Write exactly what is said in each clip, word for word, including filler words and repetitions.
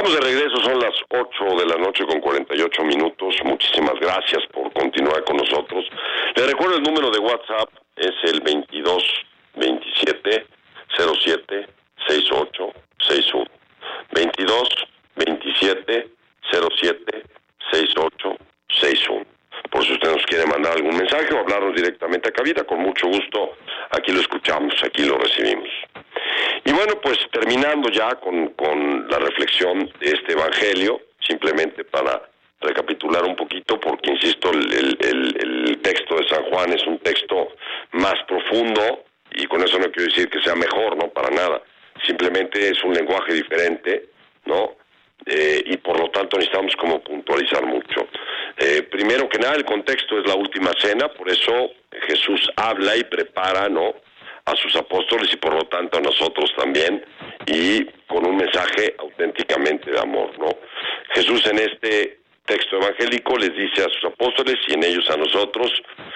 Estamos de regreso, son las ocho de la noche con cuarenta y ocho minutos. Muchísimas gracias por continuar con nosotros. Les recuerdo el número de WhatsApp, es el veintidós veintisiete cero siete sesenta y ocho sesenta y uno. veintidós veintisiete cero siete sesenta y ocho sesenta y uno. Por si usted nos quiere mandar algún mensaje o hablarnos directamente a cabina, con mucho gusto aquí lo escuchamos, aquí lo recibimos. Y bueno, pues terminando ya con, con la reflexión de este evangelio, simplemente para recapitular un poquito, porque insisto, el, el, el texto de San Juan es un texto más profundo, y con eso no quiero decir que sea mejor, no, para nada, simplemente es un lenguaje diferente, ¿no? Eh, y por lo tanto necesitamos como puntualizar mucho. Eh, primero que nada, el contexto es la última cena, por eso Jesús habla y prepara, ¿no?, a sus apóstoles y por lo tanto a nosotros también, y con un mensaje auténticamente de amor, ¿no? Jesús en este texto evangélico les dice a sus apóstoles y en ellos a nosotros,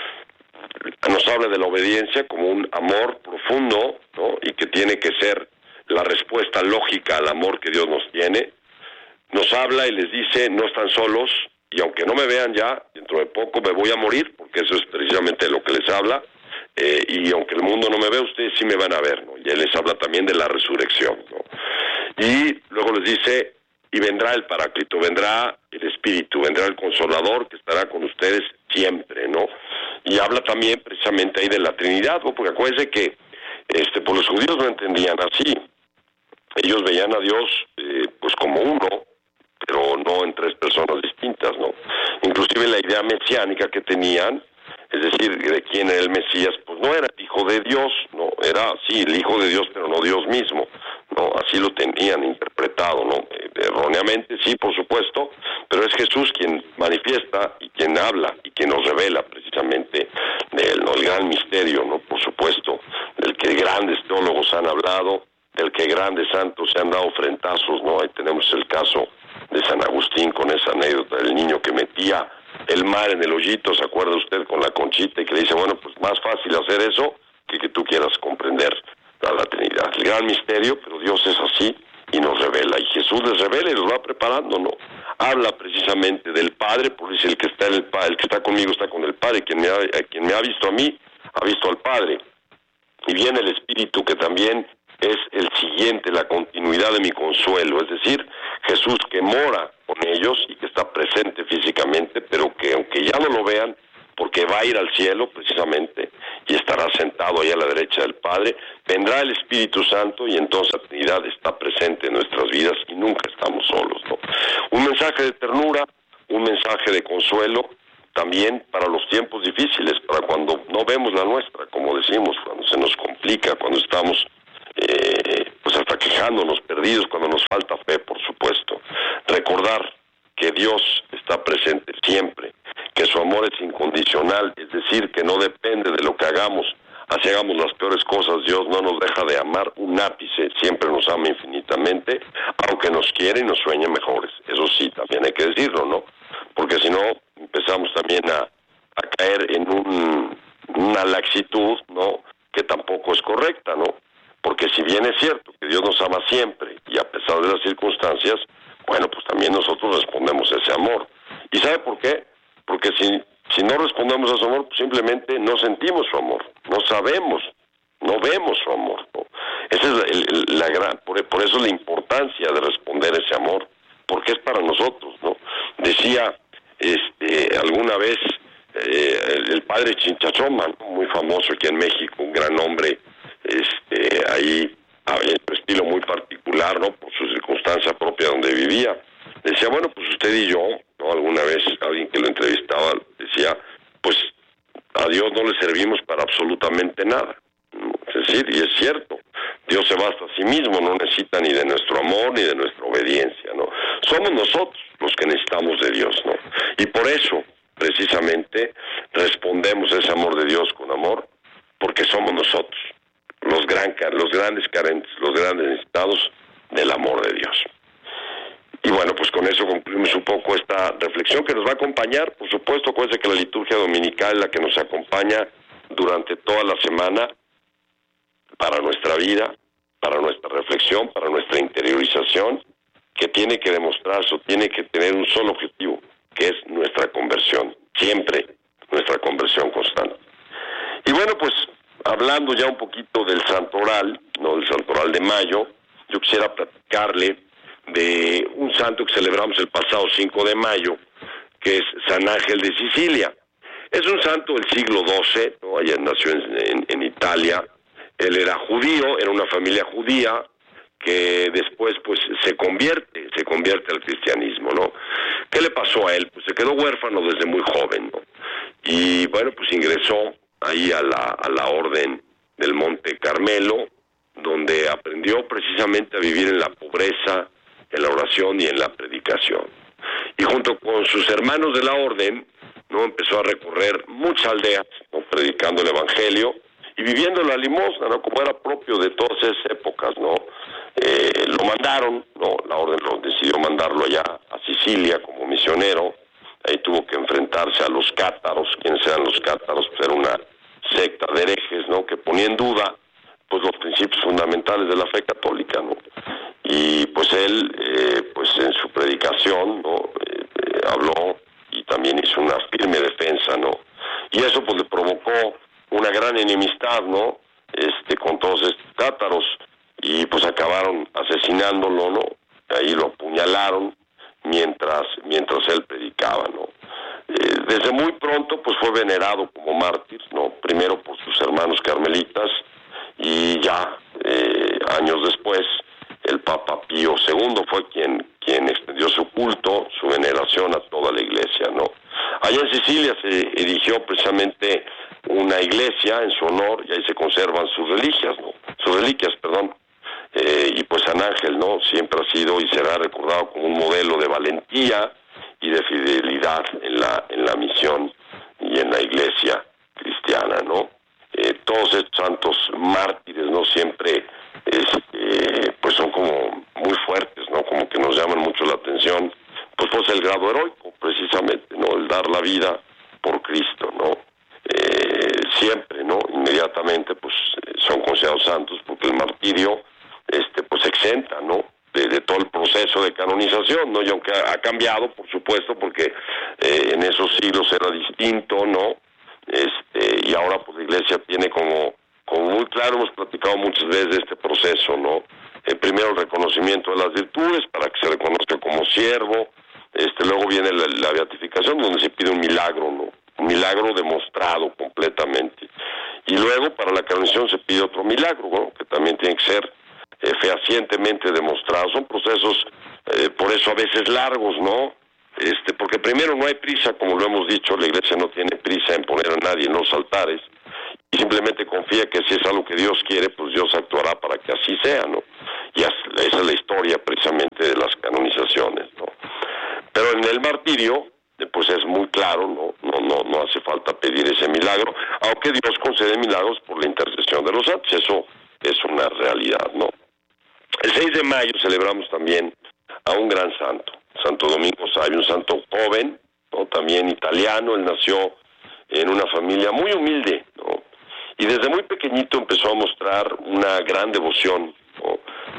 nos habla de la obediencia como un amor profundo, ¿no?, y que tiene que ser la respuesta lógica al amor que Dios nos tiene. Nos habla y les dice, no están solos, y aunque no me vean ya, dentro de poco me voy a morir, porque eso es precisamente lo que les habla, eh, y aunque el mundo no me ve, ustedes sí me van a ver, ¿no? Y Él les habla también de la resurrección, ¿no? Y luego les dice, y vendrá el Paráclito, vendrá el Espíritu, vendrá el Consolador, que estará con ustedes siempre, ¿no? Y habla también precisamente ahí de la Trinidad, ¿no? Porque acuérdense que este, pues los judíos no entendían así. Ellos veían a Dios eh, pues como uno, pero no en tres personas distintas, ¿no? Inclusive la idea mesiánica que tenían, es decir, de quién era el Mesías, pues no era el Hijo de Dios, no, era, sí, el Hijo de Dios, pero no Dios mismo, ¿no? Así lo tenían interpretado, ¿no? Eh, erróneamente, sí, por supuesto, pero es Jesús quien manifiesta y quien habla y quien nos revela precisamente del, ¿no?, el gran misterio, ¿no? Por supuesto, del que grandes teólogos han hablado, del que grandes santos se han dado frentazos, ¿no? Ahí tenemos el caso de San Agustín con esa anécdota del niño que metía el mar en el hoyito, ¿se acuerda usted?, con la conchita, y que le dice, bueno, pues más fácil hacer eso que que tú quieras comprender a la Trinidad. El gran misterio, pero Dios es así y nos revela, y Jesús les revela y los va preparando, ¿no? Habla precisamente del Padre, porque dice, el que está en el Padre, el que está conmigo está con el Padre, quien me ha, quien me ha visto a mí, ha visto al Padre. Y viene el Espíritu, que también es el siguiente, la continuidad de mi consuelo, es decir, Jesús que mora con ellos y que está presente físicamente, pero que aunque ya no lo vean, porque va a ir al cielo precisamente y estará sentado ahí a la derecha del Padre, vendrá el Espíritu Santo y entonces la Trinidad está presente en nuestras vidas y nunca estamos solos, ¿no? Un mensaje de ternura, un mensaje de consuelo, también para los tiempos difíciles, para cuando no vemos la nuestra, como decimos, cuando se nos complica, cuando estamos Eh, pues hasta quejándonos, perdidos, cuando nos falta fe, por supuesto. Recordar que Dios está presente siempre, que su amor es incondicional, es decir, que no depende de lo que hagamos. Así hagamos las peores cosas, Dios no nos deja de amar un ápice, siempre nos ama infinitamente, aunque nos quiere y nos sueña mejores. Eso sí, también hay que decirlo, ¿no? Porque si no, empezamos también a, a caer en un, una laxitud, ¿no?, que tampoco es correcta, ¿no? Porque si bien es cierto que Dios nos ama siempre y a pesar de las circunstancias, bueno, pues también nosotros respondemos a ese amor. ¿Y sabe por qué? Porque si, si no respondemos a su amor, pues simplemente no sentimos su amor, no sabemos, no vemos su amor, ¿no? Esa es la, el, la gran, por, por eso la importancia de responder ese amor, porque es para nosotros, ¿no? Decía este, alguna vez eh, el, el padre Chinchachoma, ¿no?, muy famoso aquí en México, un gran hombre, este, ahí había un estilo muy particular, ¿no?, por su circunstancia propia donde vivía. Decía, bueno, pues usted y yo, ¿no?, alguna vez alguien que lo entrevistaba decía, pues a Dios no le servimos para absolutamente nada, ¿no? Es decir, y es cierto, Dios se basta a sí mismo, no necesita ni de nuestro amor ni de nuestra obediencia, ¿no? Somos nosotros los que necesitamos de Dios, ¿no? Y por eso, precisamente, respondemos a ese amor de Dios con amor, porque somos nosotros los, gran, los grandes carentes, los grandes necesitados del amor de Dios. Y bueno, pues con eso concluimos un poco esta reflexión que nos va a acompañar, por supuesto. Acuérdense que la liturgia dominical es la que nos acompaña durante toda la semana para nuestra vida, para nuestra reflexión, para nuestra interiorización, que tiene que demostrarse o tiene que tener un solo objetivo, que es nuestra conversión, siempre nuestra conversión constante. Y bueno, pues hablando ya un poquito del santoral, no del santoral de mayo, yo quisiera platicarle de un santo que celebramos el pasado cinco de mayo, que es San Ángel de Sicilia. Es un santo del siglo doce, ¿no? Allá nació en, en, en Italia. Él era judío, era una familia judía, que después pues se convierte, se convierte al cristianismo, ¿no? ¿Qué le pasó a él? Pues se quedó huérfano desde muy joven, ¿no? Y bueno, pues ingresó ahí a la, a la orden del Monte Carmelo, donde aprendió precisamente a vivir en la pobreza, en la oración y en la predicación. Y junto con sus hermanos de la orden, ¿no? Empezó a recorrer muchas aldeas, ¿no? Predicando el Evangelio y viviendo la limosna, ¿no? Como era propio de todas esas épocas, ¿no? Eh, lo mandaron, ¿no? La orden lo decidió mandarlo allá a Sicilia como misionero. Ahí tuvo que enfrentarse a los cátaros. ¿Quiénes eran los cátaros? Pues era una secta de herejes, ¿no? Que ponía en duda pues los principios fundamentales de la fe católica, ¿no? Y pues él, eh, pues en su predicación, ¿no? Eh, eh, habló y también hizo una firme defensa, ¿no? Y eso pues le provocó una gran enemistad, ¿no? Este, con todos estos cátaros, y pues acabaron asesinándolo, ¿no? Ahí lo apuñalaron mientras mientras él predicaba, ¿no? Eh, desde muy pronto pues fue venerado como mártir, ¿no? Primero por sus hermanos carmelitas y ya eh, años después el Papa Pío segundo fue quien quien extendió su culto, su veneración a toda la iglesia, ¿no? Allá en Sicilia se erigió precisamente una iglesia en su honor y ahí se conservan sus reliquias, ¿no? Sus reliquias, perdón. Eh, y pues San Ángel, ¿no? Siempre ha sido y será recordado como un modelo de valentía y de fidelidad en la en la misión y en la iglesia cristiana, ¿no? Eh, todos estos santos mártires, ¿no? Siempre este, pues son como muy fuertes, ¿no? Como que nos llaman mucho la atención, pues pues el grado heroico, precisamente, ¿no? El dar la vida por Cristo, ¿no? Eh, siempre, ¿no? Inmediatamente, pues son considerados santos porque el martirio este pues exenta, ¿no? De, de todo el proceso de canonización, ¿no? Y aunque ha, ha cambiado, por supuesto, porque eh, en esos siglos era distinto, ¿no? Este, y ahora pues la iglesia tiene como, como muy claro, hemos platicado muchas veces de este proceso, ¿no? Eh, primero el reconocimiento de las virtudes para que se reconozca como siervo, este, luego viene la, la beatificación donde se pide un milagro, ¿no? Un milagro demostrado completamente. Y luego para la canonización se pide otro milagro, ¿no? Que también tiene que ser Eh, fehacientemente demostrados. Son procesos, eh, por eso a veces largos, ¿no? Este, porque primero no hay prisa, como lo hemos dicho, la iglesia no tiene prisa en poner a nadie en los altares, y simplemente confía que si es algo que Dios quiere, pues Dios actuará para que así sea, ¿no? Y esa es la historia precisamente de las canonizaciones, ¿no? Pero en el martirio, pues es muy claro, ¿no? No, no, no hace falta pedir ese milagro, aunque Dios concede milagros por la intercesión de los santos, eso es una realidad, ¿no? El seis de mayo celebramos también a un gran santo, Santo Domingo Savio, un santo joven, ¿no? También italiano. Él nació en una familia muy humilde, ¿no? Y desde muy pequeñito empezó a mostrar una gran devoción, ¿no?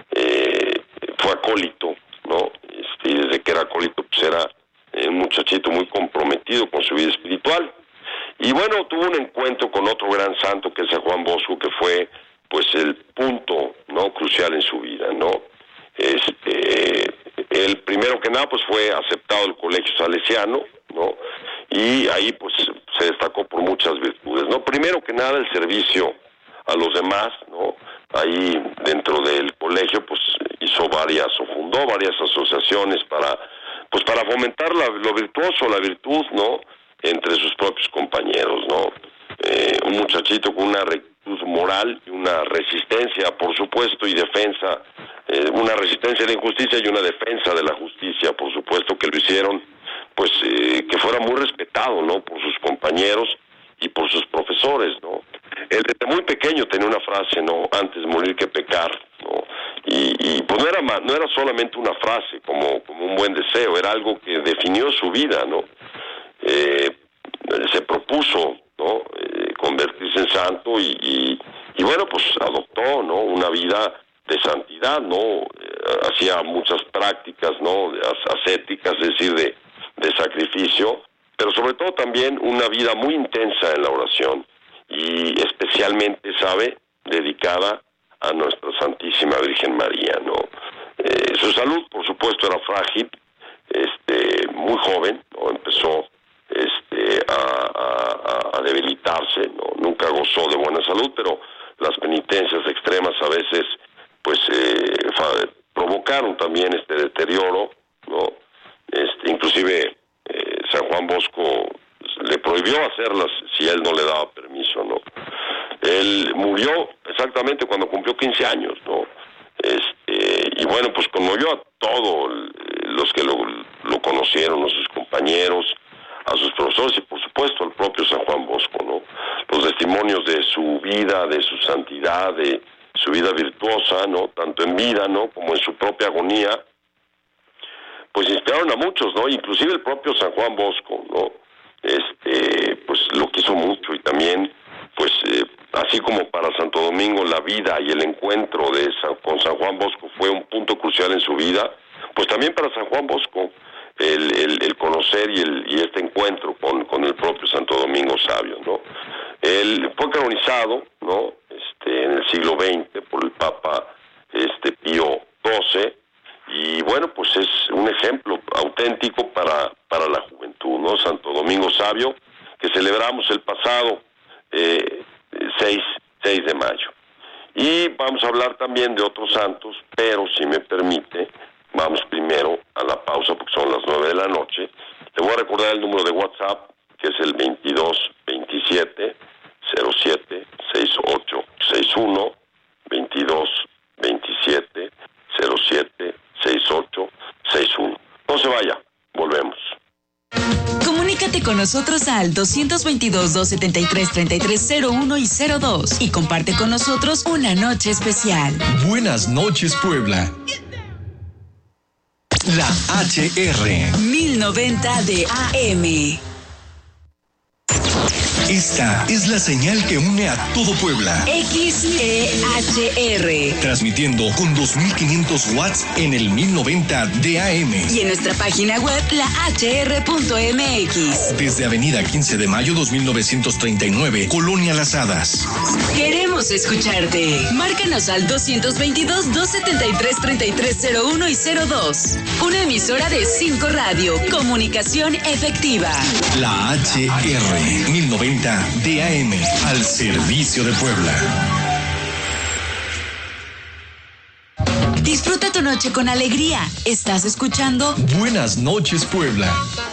Eh, fue acólito, ¿no? Este, y desde que era acólito pues era eh, un muchachito muy comprometido con su vida espiritual. Y bueno, tuvo un encuentro con otro gran santo que es San Juan Bosco, que fue pues el punto, ¿no? Crucial en su vida, ¿no? Este, el primero que nada pues fue aceptado el colegio salesiano, ¿no? Y ahí pues se destacó por muchas virtudes, ¿no? Primero que nada el servicio a los demás, ¿no? Ahí dentro del colegio pues hizo varias o fundó varias asociaciones para pues para fomentar la, lo virtuoso, la virtud, ¿no? Entre sus propios compañeros, ¿no? Eh, un muchachito con una rectitud moral y una resistencia, por supuesto, y defensa, eh, una resistencia a la injusticia y una defensa de la justicia, por supuesto, que lo hicieron, pues, eh, que fuera muy respetado, ¿no? Por sus compañeros y por sus profesores, ¿no? Él desde muy pequeño tenía una frase, ¿no? Antes morir que pecar, ¿no? Y, y pues no era más, no era solamente una frase como, como un buen deseo, era algo que definió su vida, ¿no? Eh, se propuso, ¿no? Eh, convertirse en santo y, y, y bueno, pues adoptó, ¿no? Una vida de santidad, ¿no? Eh, hacía muchas prácticas, ¿no? Ascéticas, es decir, de, de sacrificio, pero sobre todo también una vida muy intensa en la oración y especialmente, ¿sabe?, dedicada a nuestra Santísima Virgen María, ¿no? Eh, su salud, por supuesto, era frágil, este, muy joven, ¿no? Empezó este, a, a, a debilitarse, ¿no? Nunca gozó de buena salud, pero las penitencias extremas a veces, pues, eh, fa- provocaron también este deterioro, ¿no? Este, inclusive eh, San Juan Bosco le prohibió hacerlas si él no le daba permiso, ¿no? Él murió exactamente cuando cumplió quince años, ¿no? Este, y bueno, pues conmovió a todos los que lo, lo conocieron, a sus compañeros, a sus profesores y por supuesto al propio San Juan Bosco, ¿no? Los testimonios de su vida, de su santidad, de su vida virtuosa, ¿no? Tanto en vida, ¿no? Como en su propia agonía, pues inspiraron a muchos, ¿no? Inclusive el propio San Juan Bosco, ¿no? Este, pues lo quiso mucho y también, pues, eh, así como para Santo Domingo la vida y el encuentro de San, con San Juan Bosco fue un punto crucial en su vida, pues también para San Juan Bosco el, el, el conocer y, el, y este encuentro con, con el propio Santo Domingo Sabio, ¿no? Él fue canonizado, ¿no? Este, en el siglo veinte por el Papa este, Pío doce, y bueno, pues es un ejemplo auténtico para, para la juventud, ¿no? Santo Domingo Sabio, que celebramos el pasado eh, seis de mayo. Y vamos a hablar también de otros santos, pero si me permite, vamos primero a la pausa porque son las nueve de la noche. Le voy a recordar el número de WhatsApp, que es el veintidós veintisiete cero siete sesenta y ocho sesenta y uno, veintidós veintisiete cero siete sesenta y ocho sesenta y uno. No se vaya, volvemos. Comunícate con nosotros al dos veintidós, dos setenta y tres, treinta y tres cero uno y cero dos y comparte con nosotros una noche especial. Buenas noches, Puebla. La H R mil noventa de A M. Esta es la señal que une a todo Puebla. X E H R. Transmitiendo con dos mil quinientos watts en el mil noventa de A M. Y en nuestra página web, la H R punto M X. Desde Avenida quince de mayo dos mil novecientos treinta y nueve, Colonia Las Hadas. Queremos escucharte. Márcanos al dos veintidós, dos setenta y tres, treinta y tres cero uno y cero dos. Una emisora de cinco Radio. Comunicación efectiva. La H R mil noventa de A M, al servicio de Puebla. Disfruta tu noche con alegría. Estás escuchando Buenas noches, Puebla.